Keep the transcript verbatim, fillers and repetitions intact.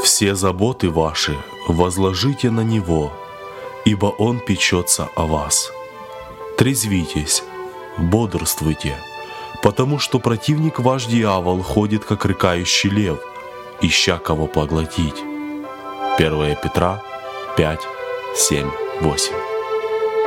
Все заботы ваши возложите на Него, ибо Он печется о вас. Трезвитесь, бодрствуйте, потому что противник ваш дьявол ходит, как рыкающий лев, ища кого поглотить. первое Петра пять, семь, восемь.